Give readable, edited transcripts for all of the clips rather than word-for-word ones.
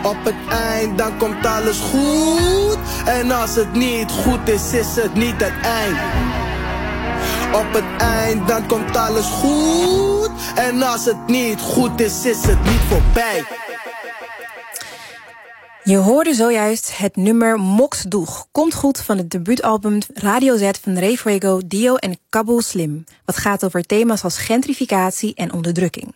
Op het eind dan komt alles goed. En als het niet goed is, is het niet het eind. Op het eind dan komt alles goed. En als het niet goed is, is het niet voorbij. Je hoorde zojuist het nummer Mox Doeg. Komt goed van het debuutalbum Radio Z van Ray Fuego, Dio en Kabul Slim. Wat gaat over thema's als gentrificatie en onderdrukking.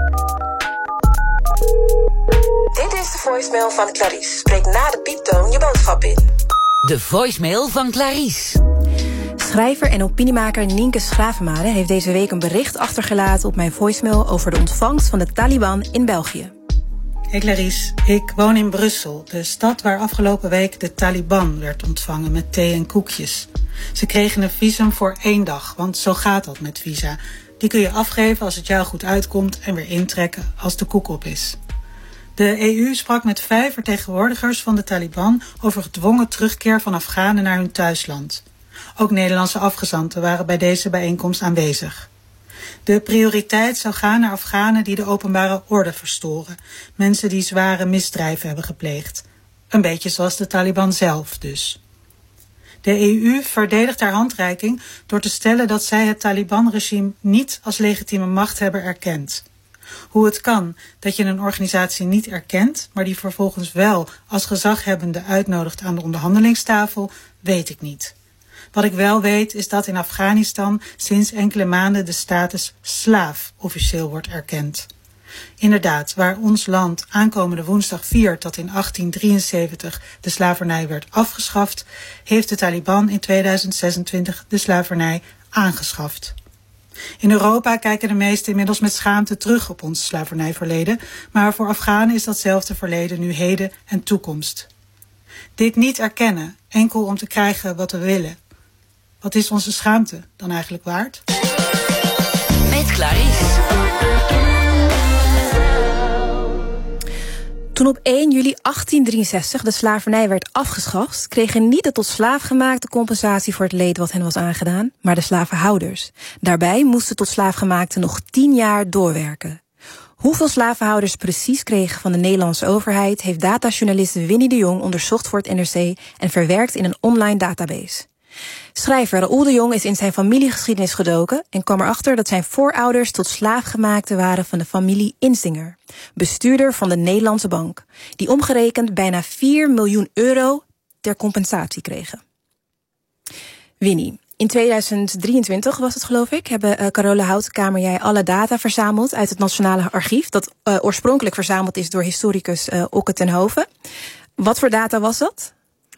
Dit is de voicemail van Clarice. Spreek na de pieptoon je boodschap in. De voicemail van Clarice. Schrijver en opiniemaker Nienke Schravemade heeft deze week een bericht achtergelaten op mijn voicemail over de ontvangst van de Taliban in België. Hey Clarice, ik woon in Brussel, de stad waar afgelopen week de Taliban werd ontvangen met thee en koekjes. Ze kregen een visum voor 1 dag, want zo gaat dat met visa. Die kun je afgeven als het jou goed uitkomt en weer intrekken als de koek op is. De EU sprak met 5 vertegenwoordigers van de Taliban over gedwongen terugkeer van Afghanen naar hun thuisland. Ook Nederlandse afgezanten waren bij deze bijeenkomst aanwezig. De prioriteit zou gaan naar Afghanen die de openbare orde verstoren. Mensen die zware misdrijven hebben gepleegd. Een beetje zoals de Taliban zelf dus. De EU verdedigt haar handreiking door te stellen dat zij het Taliban-regime niet als legitieme machthebber erkent. Hoe het kan dat je een organisatie niet erkent, maar die vervolgens wel als gezaghebbende uitnodigt aan de onderhandelingstafel, weet ik niet. Wat ik wel weet is dat in Afghanistan sinds enkele maanden de status slaaf officieel wordt erkend. Inderdaad, waar ons land aankomende woensdag viert dat in 1873 de slavernij werd afgeschaft, heeft de Taliban in 2026 de slavernij aangeschaft. In Europa kijken de meesten inmiddels met schaamte terug op ons slavernijverleden, maar voor Afghanen is datzelfde verleden nu heden en toekomst. Dit niet erkennen, enkel om te krijgen wat we willen. Wat is onze schaamte dan eigenlijk waard? Met Clarice. Toen op 1 juli 1863 de slavernij werd afgeschaft, kregen niet de tot slaaf gemaakte compensatie voor het leed wat hen was aangedaan, maar de slavenhouders. Daarbij moesten tot slaafgemaakten nog 10 jaar doorwerken. Hoeveel slavenhouders precies kregen van de Nederlandse overheid heeft datajournalist Winnie de Jong onderzocht voor het NRC en verwerkt in een online database. Schrijver Raoul de Jong is in zijn familiegeschiedenis gedoken en kwam erachter dat zijn voorouders tot slaafgemaakten waren van de familie Insinger, bestuurder van de Nederlandse Bank, die omgerekend bijna 4 miljoen euro ter compensatie kregen. Winnie, in 2023 was het, geloof ik, hebben Carola Houtenkamer jij alle data verzameld uit het Nationale Archief, dat oorspronkelijk verzameld is door historicus Okke ten Hove. Wat voor data was dat?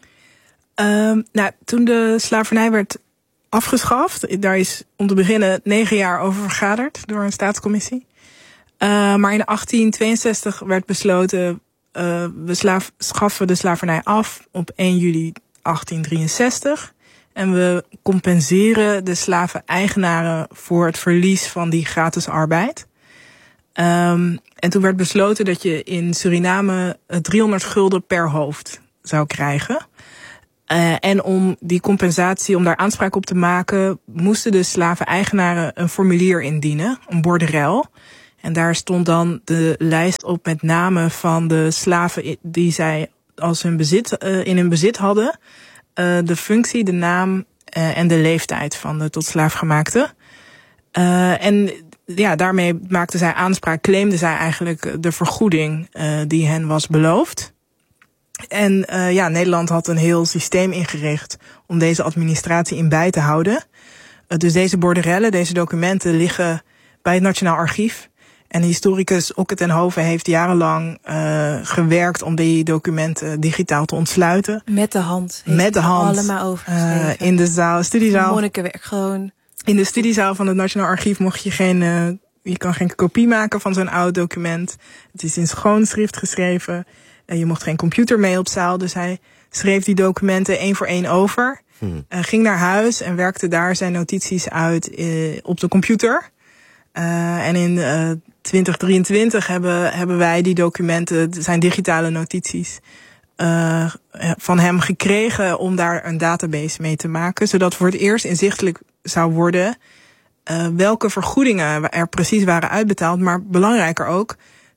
Toen de slavernij werd afgeschaft, daar is om te beginnen 9 jaar over vergaderd door een staatscommissie. Maar in 1862 werd besloten, we schaffen de slavernij af op 1 juli 1863. En we compenseren de slaven-eigenaren voor het verlies van die gratis arbeid. En toen werd besloten dat je in Suriname 300 gulden per hoofd zou krijgen. En om die compensatie, om daar aanspraak op te maken, moesten de slaven-eigenaren een formulier indienen, een borderel. En daar stond dan de lijst op met namen van de slaven die zij als hun in hun bezit hadden. De functie, de naam en de leeftijd van de tot slaafgemaakte. En ja, daarmee maakten zij aanspraak, claimden zij eigenlijk de vergoeding die hen was beloofd. En Nederland had een heel systeem ingericht om deze administratie in bij te houden. Dus deze borderellen, deze documenten liggen bij het Nationaal Archief. En historicus Okke ten Hove heeft jarenlang gewerkt om die documenten digitaal te ontsluiten. Met de hand. Met de hand. Allemaal overgeschreven. In de studiezaal. Monnikenwerk gewoon. In de studiezaal van het Nationaal Archief mocht je je kan geen kopie maken van zo'n oud document. Het is in schoonschrift geschreven. Je mocht geen computer mee op zaal. Dus hij schreef die documenten 1 voor 1 over. Ging naar huis en werkte daar zijn notities uit op de computer. En in 2023 hebben wij die documenten, zijn digitale notities, van hem gekregen om daar een database mee te maken. Zodat voor het eerst inzichtelijk zou worden welke vergoedingen er precies waren uitbetaald. Maar belangrijker ook,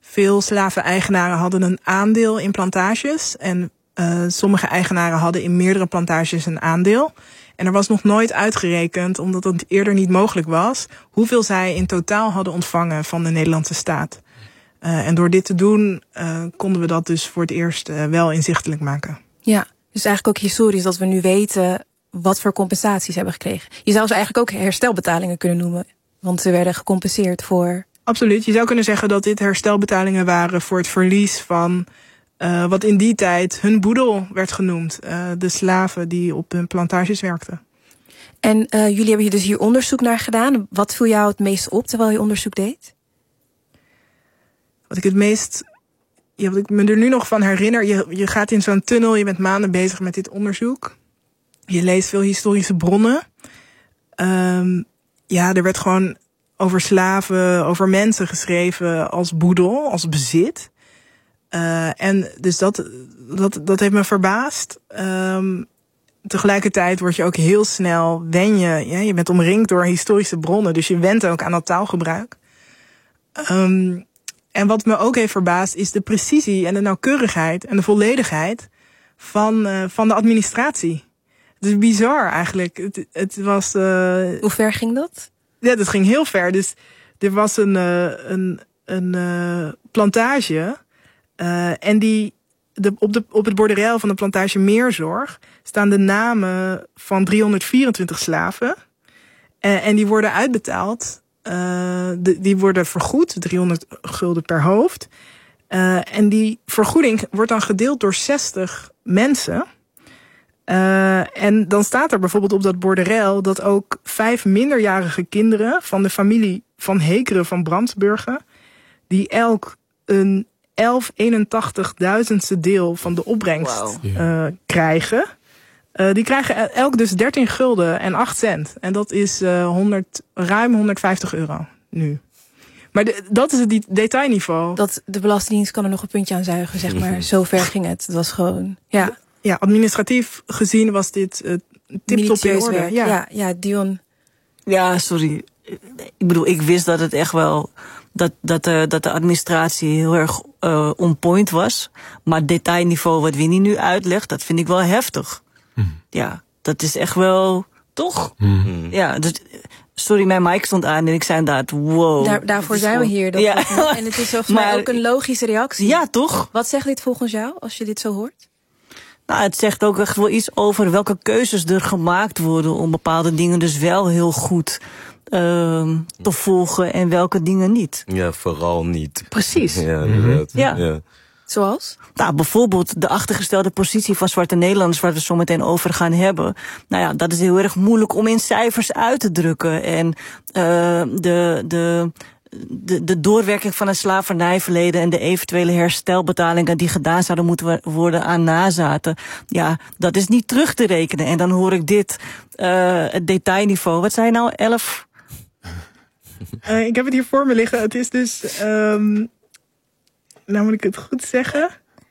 Veel slaveneigenaren hadden een aandeel in plantages. En sommige eigenaren hadden in meerdere plantages een aandeel. En er was nog nooit uitgerekend, omdat het eerder niet mogelijk was, hoeveel zij in totaal hadden ontvangen van de Nederlandse staat. En door dit te doen konden we dat dus voor het eerst wel inzichtelijk maken. Ja, dus eigenlijk ook historisch dat we nu weten wat voor compensaties ze hebben gekregen. Je zou ze eigenlijk ook herstelbetalingen kunnen noemen, want ze werden gecompenseerd voor... Absoluut. Je zou kunnen zeggen dat dit herstelbetalingen waren voor het verlies van wat in die tijd hun boedel werd genoemd. De slaven die op hun plantages werkten. En jullie hebben dus hier onderzoek naar gedaan. Wat viel jou het meest op terwijl je onderzoek deed? Wat ik me er nu nog van herinner, je gaat in zo'n tunnel, je bent maanden bezig met dit onderzoek. Je leest veel historische bronnen. Er werd gewoon over slaven, over mensen geschreven als boedel, als bezit. En dus dat heeft me verbaasd. Tegelijkertijd word je ook heel snel, je bent omringd door historische bronnen, dus je went ook aan dat taalgebruik. En wat me ook heeft verbaasd is de precisie en de nauwkeurigheid en de volledigheid van de administratie. Het is bizar eigenlijk. Het was... Hoe ver ging dat? Ja, dat ging heel ver. Dus er was een plantage. En op het borderel van de plantage Meerzorg staan de namen van 324 slaven. En die worden uitbetaald. Die worden vergoed, 300 gulden per hoofd. En die vergoeding wordt dan gedeeld door 60 mensen. En dan staat er bijvoorbeeld op dat borderel dat ook 5 minderjarige kinderen van de familie van Hekeren van Brandsburgen, die elk een 1181.000ste deel van de opbrengst krijgen. Die krijgen elk dus 13 gulden en 8 cent. En dat is ruim 150 euro nu. Maar dat is het detailniveau. De Belastingdienst kan er nog een puntje aan zuigen, zeg maar. Zo ver ging het. Het was gewoon, ja. Ja, administratief gezien was dit tip-top in orde. Ja, Dion. Ja, sorry. Ik bedoel, ik wist dat het echt wel dat de administratie heel erg on point was. Maar het detailniveau wat Winnie nu uitlegt, dat vind ik wel heftig. Ja, dat is echt wel, toch? Ja, dus, sorry, mijn mic stond aan en ik zei inderdaad, wow. Daarvoor zijn we hier. En het is volgens mij ook een logische reactie. Ja, toch? Wat zegt dit volgens jou, als je dit zo hoort? Nou, het zegt ook echt wel iets over welke keuzes er gemaakt worden om bepaalde dingen dus wel heel goed te volgen en welke dingen niet. Ja, vooral niet. Precies. Ja, inderdaad. Ja. Zoals? Nou, bijvoorbeeld de achtergestelde positie van zwarte Nederlanders, waar we het zo meteen over gaan hebben. Nou ja, dat is heel erg moeilijk om in cijfers uit te drukken. En de doorwerking van het slavernijverleden en de eventuele herstelbetalingen die gedaan zouden moeten worden aan nazaten. Ja, dat is niet terug te rekenen. En dan hoor ik dit, het detailniveau. Wat zei je nou, 11? Ik heb het hier voor me liggen. Het is dus, nou moet ik het goed zeggen,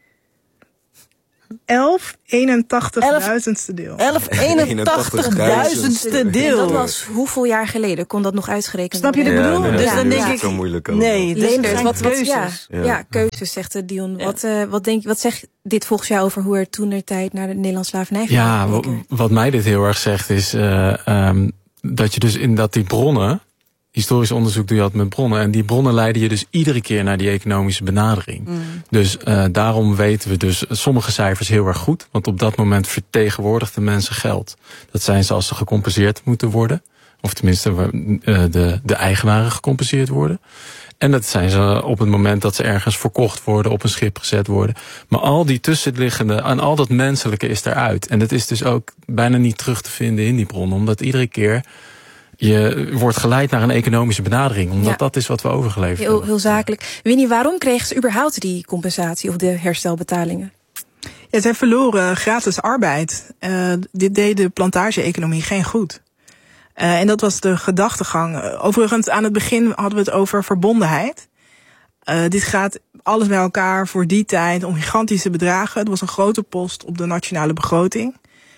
1181.000ste deel. 1181.000ste deel. Dat was hoeveel jaar geleden? Kon dat nog uitgerekend worden? Snap je de bedoel? Dus dan denk ik, zo moeilijk nee, dus Leendert, keuzes. Ja, keuzes, zegt Dion. Ja. Wat zegt dit volgens jou over hoe er toentertijd naar de Nederlandse slavernij ging? Ja, wat mij dit heel erg zegt is dat je dus die bronnen, historisch onderzoek doe je altijd met bronnen, en die bronnen leiden je dus iedere keer naar die economische benadering. Dus daarom weten we dus sommige cijfers heel erg goed, want op dat moment vertegenwoordigden mensen geld. Dat zijn ze als ze gecompenseerd moeten worden, of tenminste de eigenaren gecompenseerd worden. En dat zijn ze op het moment dat ze ergens verkocht worden, op een schip gezet worden. Maar al die tussenliggende, en al dat menselijke is eruit. En dat is dus ook bijna niet terug te vinden in die bronnen, omdat iedere keer je wordt geleid naar een economische benadering. Omdat dat is wat we overgeleverd hebben. Heel zakelijk. Winnie, waarom kregen ze überhaupt die compensatie of de herstelbetalingen? Ja, zij verloren gratis arbeid. Dit deed de plantage-economie geen goed. En dat was de gedachtegang. Overigens, aan het begin hadden we het over verbondenheid. Dit gaat alles bij elkaar voor die tijd om gigantische bedragen. Het was een grote post op de nationale begroting.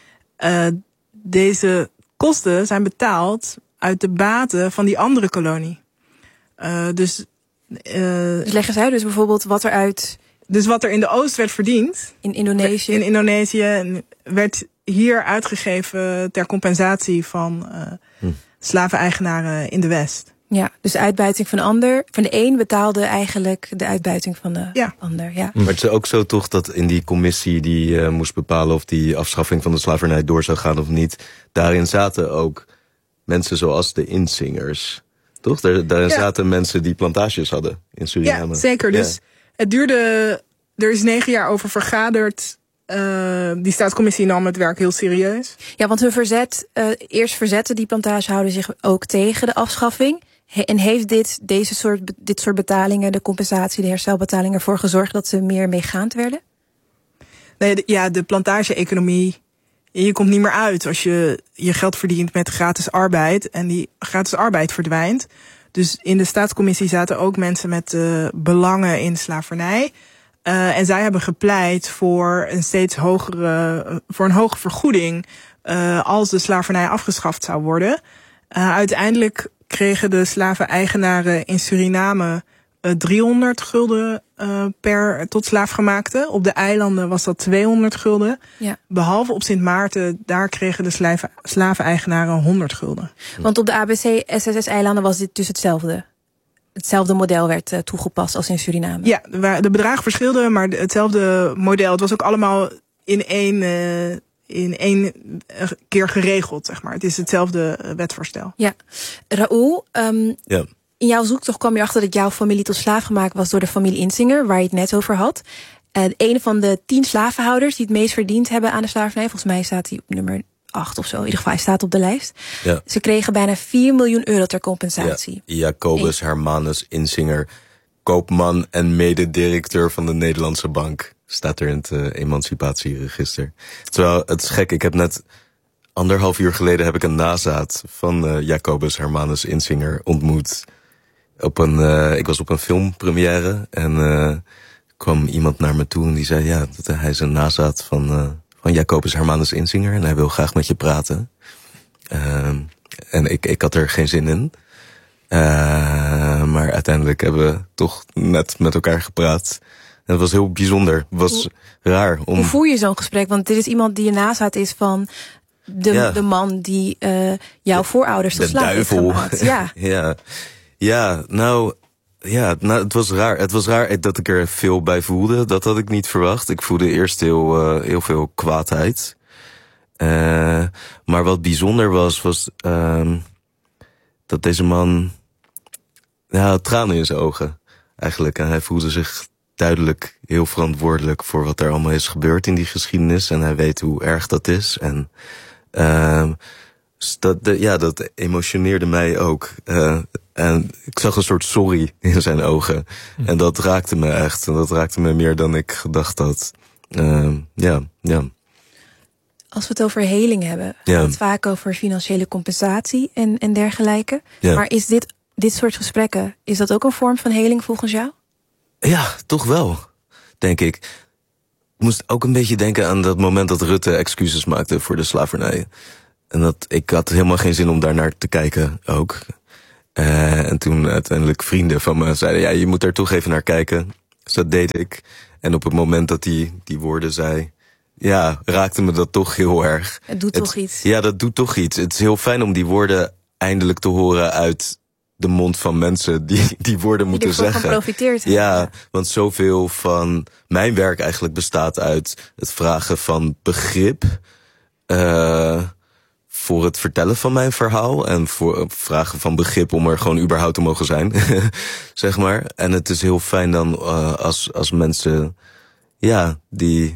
Deze kosten zijn betaald uit de baten van die andere kolonie. Dus Dus leg eens uit, dus bijvoorbeeld wat wat er in de Oost werd verdiend. In Indonesië. In Indonesië werd hier uitgegeven ter compensatie van slaveneigenaren in de West. Ja, dus de uitbuiting van de ander. Van de een betaalde eigenlijk de uitbuiting van de ander. Ja. Maar het is ook zo toch dat in die commissie die moest bepalen of die afschaffing van de slavernij door zou gaan of niet. Daarin zaten ook mensen zoals de inzingers. Toch? Daarin zaten mensen die plantages hadden in Suriname. Ja, zeker. Dus het duurde. Er is 9 jaar over vergaderd. Die staatscommissie nam het werk heel serieus. Ja, want eerst verzetten die plantagehouders zich ook tegen de afschaffing. En heeft dit soort betalingen, de compensatie, de herstelbetalingen, ervoor gezorgd dat ze meer meegaand werden? Nee, de plantage-economie. Je komt niet meer uit als je geld verdient met gratis arbeid. En die gratis arbeid verdwijnt. Dus in de staatscommissie zaten ook mensen met belangen in slavernij. En zij hebben gepleit voor een hoge vergoeding als de slavernij afgeschaft zou worden. Uiteindelijk kregen de slaveneigenaren in Suriname 300 gulden tot slaafgemaakte. Op de eilanden was dat 200 gulden. Ja. Behalve op Sint Maarten, daar kregen de slaveneigenaren 100 gulden. Want op de ABC-SSS-eilanden was dit dus hetzelfde. Hetzelfde model werd toegepast als in Suriname. Ja, de bedragen verschilden, maar hetzelfde model. Het was ook allemaal in één keer geregeld, zeg maar. Het is hetzelfde wetvoorstel. Ja. Raoul, in jouw zoektocht kwam je achter dat jouw familie tot slaaf gemaakt was door de familie Inzinger, waar je het net over had. Een van de 10 slavenhouders die het meest verdiend hebben aan de slavernij. Volgens mij staat hij op nummer 8 of zo. In ieder geval, hij staat op de lijst. Ja. Ze kregen bijna 4 miljoen euro ter compensatie. Ja. Jacobus Hermanus Inzinger, koopman en mededirecteur van de Nederlandse Bank. Staat er in het emancipatieregister. Terwijl, het is gek, ik heb net 1,5 uur geleden heb ik een nazaat van Jacobus Hermanus Inzinger ontmoet. Ik was op een filmpremière en kwam iemand naar me toe en die zei, dat hij is een nazaat van Jacobus Hermanus Inzinger en hij wil graag met je praten. En ik had er geen zin in. Maar uiteindelijk hebben we toch net met elkaar gepraat. En het was heel bijzonder. Het was raar. Hoe voer je zo'n gesprek? Want dit is iemand die een nazaat is van de man die jouw voorouders tot slaaf heeft gemaakt. Het was raar. Het was raar dat ik er veel bij voelde. Dat had ik niet verwacht. Ik voelde eerst heel veel kwaadheid. Maar wat bijzonder was dat deze man had tranen in zijn ogen eigenlijk. En hij voelde zich duidelijk heel verantwoordelijk voor wat er allemaal is gebeurd in die geschiedenis. En hij weet hoe erg dat is. En dat emotioneerde mij ook. En ik zag een soort sorry in zijn ogen. En dat raakte me echt. En dat raakte me meer dan ik gedacht had. Als we het over heling hebben, gaat het vaak over financiële compensatie en dergelijke. Ja. Maar is dit soort gesprekken, is dat ook een vorm van heling volgens jou? Ja, toch wel, denk ik. Ik moest ook een beetje denken aan dat moment dat Rutte excuses maakte voor de slavernij. En ik had helemaal geen zin om daar naar te kijken ook. En toen uiteindelijk vrienden van me zeiden, je moet er toch even naar kijken. Dus dat deed ik. En op het moment dat die woorden zei, raakte me dat toch heel erg. Het doet toch iets. Ja, dat doet toch iets. Het is heel fijn om die woorden eindelijk te horen uit de mond van mensen die woorden moeten zeggen. Die ervan geprofiteerd hebben. Ja, want zoveel van mijn werk eigenlijk bestaat uit het vragen van begrip voor het vertellen van mijn verhaal. En voor het vragen van begrip om er gewoon überhaupt te mogen zijn. Zeg maar. En het is heel fijn dan als mensen die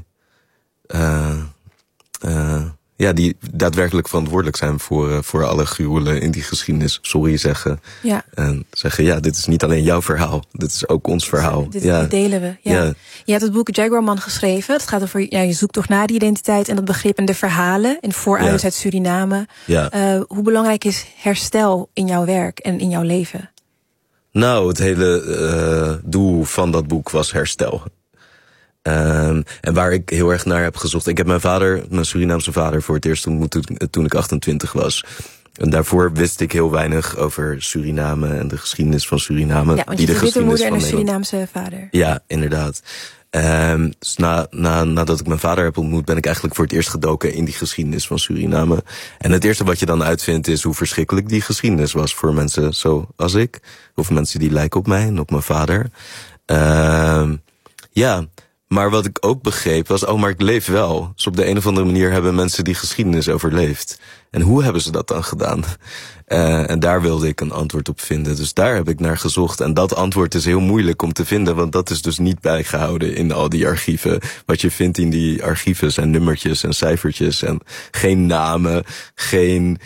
daadwerkelijk verantwoordelijk zijn voor alle gruwelen in die geschiedenis sorry zeggen. Ja. En zeggen, dit is niet alleen jouw verhaal, dit is ook ons verhaal. Dit delen we. Ja. Je hebt het boek Jaguarman geschreven. Het gaat over je zoektocht naar die identiteit en dat begrip en de verhalen en voorouders uit Suriname. Ja. Hoe belangrijk is herstel in jouw werk en in jouw leven? Nou, het hele doel van dat boek was herstel. En waar ik heel erg naar heb gezocht. Ik heb mijn Surinaamse vader, voor het eerst ontmoet toen ik 28 was. En daarvoor wist ik heel weinig over Suriname en de geschiedenis van Suriname. Ja, want je hebt een witte moeder en een Surinaamse vader. Ja, inderdaad. Dus nadat ik mijn vader heb ontmoet, ben ik eigenlijk voor het eerst gedoken in die geschiedenis van Suriname. En het eerste wat je dan uitvindt is hoe verschrikkelijk die geschiedenis was voor mensen zoals ik. Of mensen die lijken op mij en op mijn vader. Maar wat ik ook begreep was, maar ik leef wel. Dus op de een of andere manier hebben mensen die geschiedenis overleefd. En hoe hebben ze dat dan gedaan? En daar wilde ik een antwoord op vinden. Dus daar heb ik naar gezocht. En dat antwoord is heel moeilijk om te vinden, want dat is dus niet bijgehouden in al die archieven. Wat je vindt in die archieven zijn nummertjes en cijfertjes en geen namen, geen...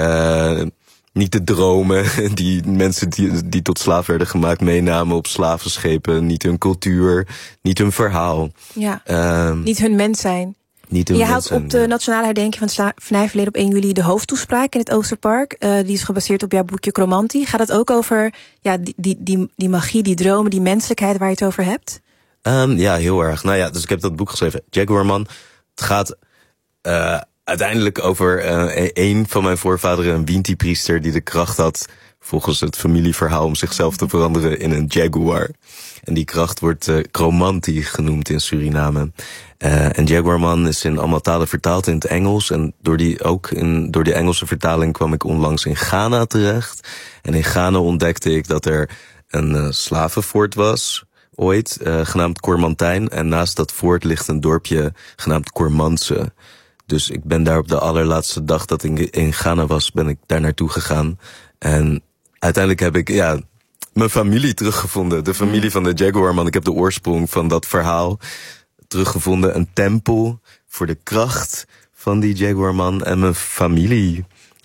niet de dromen die mensen die tot slaaf werden gemaakt meenamen op slavenschepen. Niet hun cultuur, niet hun verhaal. Ja, niet hun mens zijn. Je haalt op de Nationale Herdenking van het Slavernijverleden op 1 juli de hoofdtoespraak in het Oosterpark. Die is gebaseerd op jouw boekje Chromantie. Gaat het ook over die magie, die dromen, die menselijkheid waar je het over hebt? Ja, heel erg. Nou ja, dus ik heb dat boek geschreven, Jaguarman. Het gaat... uiteindelijk over een van mijn voorvaderen, een Winti-priester, die de kracht had, volgens het familieverhaal, om zichzelf te veranderen in een jaguar. En die kracht wordt chromantie genoemd in Suriname. En Jaguarman is in allemaal talen vertaald in het Engels. En door die Engelse vertaling kwam ik onlangs in Ghana terecht. En in Ghana ontdekte ik dat er een slavenfort was, ooit, genaamd Cormantijn. En naast dat fort ligt een dorpje genaamd Cormantse. Dus ik ben daar op de allerlaatste dag dat ik in Ghana was, ben ik daar naartoe gegaan. En uiteindelijk heb ik mijn familie teruggevonden. De familie van de Jaguarman. Ik heb de oorsprong van dat verhaal teruggevonden. Een tempel voor de kracht van die Jaguarman. En mijn familie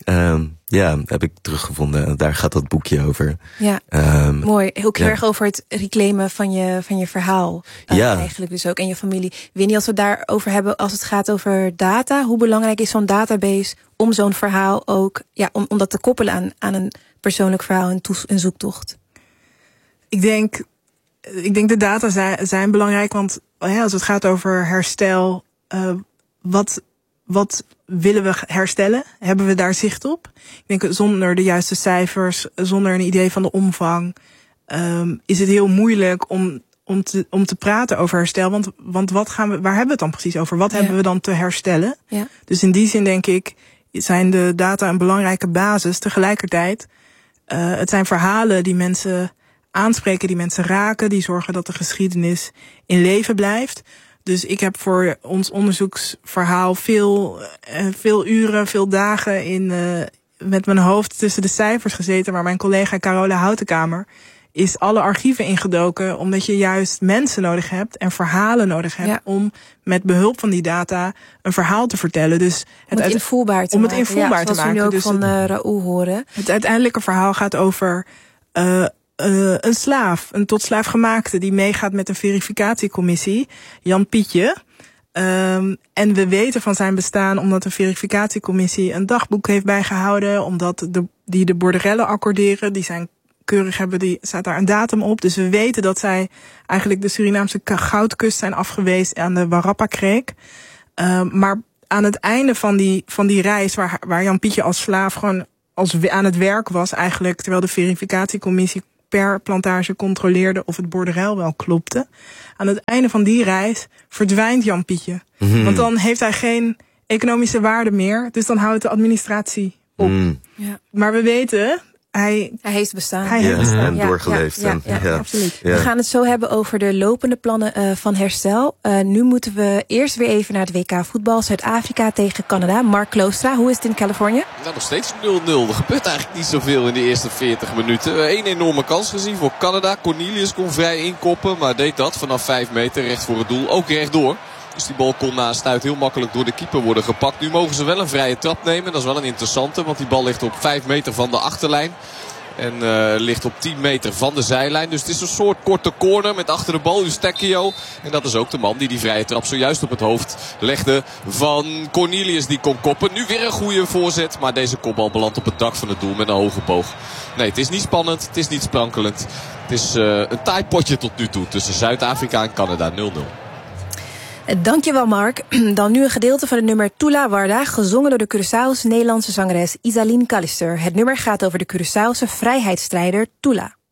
heb ik teruggevonden. En daar gaat dat boekje over. Ja, mooi. Heel erg over het reclaimen van je verhaal. Eigenlijk dus ook. En je familie. Winnie, als we het daarover hebben, als het gaat over data. Hoe belangrijk is zo'n database om zo'n verhaal ook, om dat te koppelen aan een persoonlijk verhaal en zoektocht? Ik denk de data zijn belangrijk, want als het gaat over herstel, wat willen we herstellen? Hebben we daar zicht op? Ik denk zonder de juiste cijfers, zonder een idee van de omvang, is het heel moeilijk om te praten over herstel. Want waar hebben we het dan precies over? Wat hebben we dan te herstellen? Ja. Dus in die zin denk ik, zijn de data een belangrijke basis. Tegelijkertijd, het zijn verhalen die mensen aanspreken, die mensen raken, die zorgen dat de geschiedenis in leven blijft. Dus ik heb voor ons onderzoeksverhaal veel uren, veel dagen met mijn hoofd tussen de cijfers gezeten. Maar mijn collega Carola Houtenkamer is alle archieven ingedoken, omdat je juist mensen nodig hebt en verhalen nodig hebt om met behulp van die data een verhaal te vertellen. Dus om het invoelbaar te maken. Zoals we nu ook van Raoul horen. Het uiteindelijke verhaal gaat over een slaaf, een tot slaaf gemaakte, die meegaat met een verificatiecommissie, Jan Pietje. En we weten van zijn bestaan omdat de verificatiecommissie een dagboek heeft bijgehouden, omdat die de borderellen accorderen, die zijn keurig hebben, die staat daar een datum op. Dus we weten dat zij eigenlijk de Surinaamse goudkust zijn afgewezen aan de Warappa-kreek. Maar aan het einde van die reis, waar Jan Pietje als slaaf gewoon aan het werk was eigenlijk, terwijl de verificatiecommissie per plantage controleerde of het borderel wel klopte. Aan het einde van die reis verdwijnt Jan Pietje. Mm-hmm. Want dan heeft hij geen economische waarde meer. Dus dan houdt de administratie op. Mm. Ja. Maar we weten, hij heeft bestaan. Hij heeft bestaan. En doorgeleefd. Ja, absoluut. Ja. We gaan het zo hebben over de lopende plannen van herstel. Nu moeten we eerst weer even naar het WK voetbal. Zuid-Afrika tegen Canada. Mark Kloostra, hoe is het in Californië? Nou, nog steeds 0-0. Er gebeurt eigenlijk niet zoveel in de eerste 40 minuten. Eén enorme kans gezien voor Canada. Cornelius kon vrij inkoppen, maar deed dat vanaf 5 meter recht voor het doel. Ook rechtdoor. Dus die bal kon na een stuit heel makkelijk door de keeper worden gepakt. Nu mogen ze wel een vrije trap nemen. Dat is wel een interessante, want die bal ligt op 5 meter van de achterlijn. En ligt op 10 meter van de zijlijn. Dus het is een soort korte corner met achter de bal Eustachio. En dat is ook de man die vrije trap zojuist op het hoofd legde van Cornelius. Die kon koppen. Nu weer een goede voorzet. Maar deze kopbal belandt op het dak van het doel met een hoge boog. Nee, het is niet spannend. Het is niet sprankelend. Het is een taai potje tot nu toe tussen Zuid-Afrika en Canada 0-0. Dankjewel, Mark. Dan nu een gedeelte van het nummer Tula Warda, gezongen door de Curaçaose Nederlandse zangeres Isaline Callister. Het nummer gaat over de Curaçaose vrijheidsstrijder Tula.